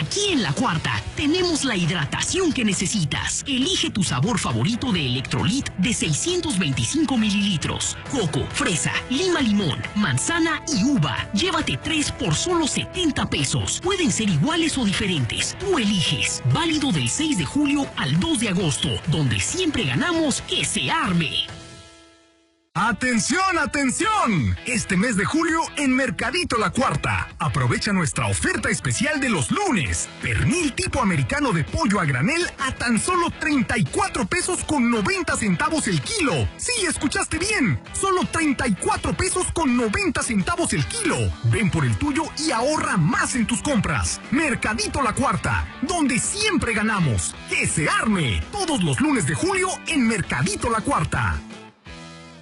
Aquí en La Cuarta tenemos la hidratación que necesitas. Elige tu sabor favorito de Electrolit de 625 mililitros. Coco, fresa, lima limón, manzana y uva. Llévate 3 por solo 70 pesos. Pueden ser iguales o diferentes. Tú eliges. Válido del 6 de julio al 2 de agosto. Donde siempre ganamos, que se arme. ¡Atención, atención! Este mes de julio en Mercadito La Cuarta. Aprovecha nuestra oferta especial de los lunes. Pernil tipo americano de pollo a granel a tan solo 34 pesos con 90 centavos el kilo. Sí, escuchaste bien. Solo 34 pesos con 90 centavos el kilo. Ven por el tuyo y ahorra más en tus compras. Mercadito La Cuarta, donde siempre ganamos. ¡Que se arme! Todos los lunes de julio en Mercadito La Cuarta.